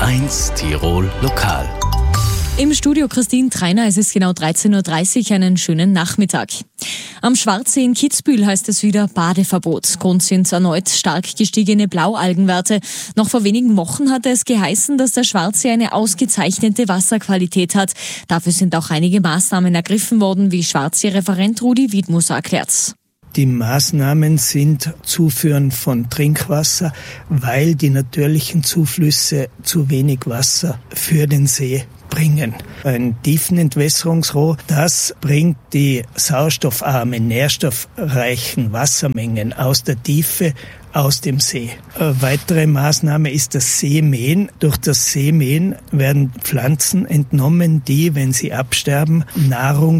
1 Tirol Lokal. Im Studio Christine Treiner, es ist genau 13.30 Uhr, einen schönen Nachmittag. Am Schwarzsee in Kitzbühel heißt es wieder Badeverbot. Grund sind erneut stark gestiegene Blaualgenwerte. Noch vor wenigen Wochen hatte es geheißen, dass der Schwarzsee eine ausgezeichnete Wasserqualität hat. Dafür sind auch einige Maßnahmen ergriffen worden, wie Schwarzsee-Referent Rudi Wiedmuser erklärt. Die Maßnahmen sind Zuführen von Trinkwasser, weil die natürlichen Zuflüsse zu wenig Wasser für den See bringen. Ein Tiefenentwässerungsrohr, das bringt die sauerstoffarmen, nährstoffreichen Wassermengen aus der Tiefe aus dem See. Eine weitere Maßnahme ist das Seemähen. Durch das Seemähen werden Pflanzen entnommen, die, wenn sie absterben, Nahrung